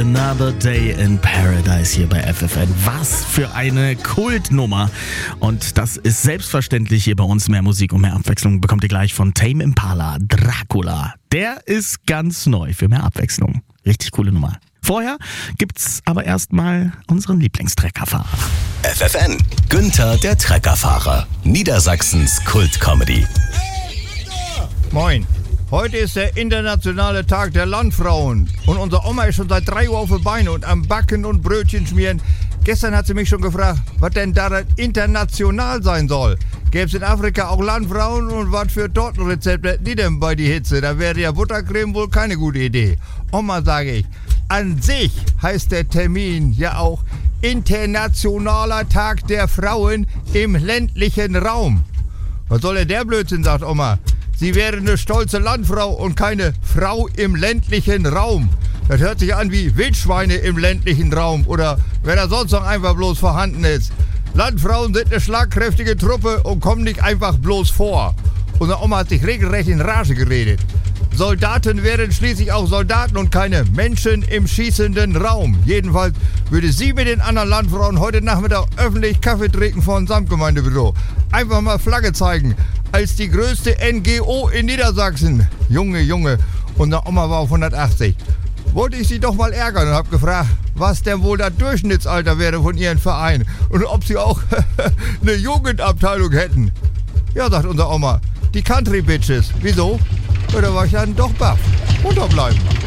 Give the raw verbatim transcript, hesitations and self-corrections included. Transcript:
Another Day in Paradise hier bei F F N. Was für eine Kultnummer. Und das ist selbstverständlich hier bei uns. Mehr Musik und mehr Abwechslung bekommt ihr gleich von Tame Impala, Dracula. Der ist ganz neu für mehr Abwechslung. Richtig coole Nummer. Vorher gibt's aber erstmal unseren Lieblingstreckerfahrer. F F N, Günther der Treckerfahrer. Niedersachsens Kultcomedy. Moin. Heute ist der internationale Tag der Landfrauen und unsere Oma ist schon seit drei Uhr auf den Beinen und am Backen und Brötchen schmieren. Gestern hat sie mich schon gefragt, was denn daran international sein soll. Gäbe es in Afrika auch Landfrauen und was für Tortenrezepte hätten die denn bei die Hitze? Da wäre ja Buttercreme wohl keine gute Idee. Oma, sage ich, an sich heißt der Termin ja auch Internationaler Tag der Frauen im ländlichen Raum. Was soll denn der Blödsinn, sagt Oma. Sie wäre eine stolze Landfrau und keine Frau im ländlichen Raum. Das hört sich an wie Wildschweine im ländlichen Raum oder wer da sonst noch einfach bloß vorhanden ist. Landfrauen sind eine schlagkräftige Truppe und kommen nicht einfach bloß vor. Unsere Oma hat sich regelrecht in Rage geredet. Soldaten wären schließlich auch Soldaten und keine Menschen im schießenden Raum. Jedenfalls würde sie mit den anderen Landfrauen heute Nachmittag öffentlich Kaffee trinken vor dem Samtgemeindebüro. Einfach mal Flagge zeigen. Als die größte N G O in Niedersachsen. Junge, Junge. Unsere Oma war auf hundertachtzig. Wollte ich sie doch mal ärgern und habe gefragt, was denn wohl das Durchschnittsalter wäre von ihrem Verein und ob sie auch eine Jugendabteilung hätten. Ja, sagt unsere Oma, die Country Bitches. Wieso? Ja, da war ich dann doch baff. Unterbleiben.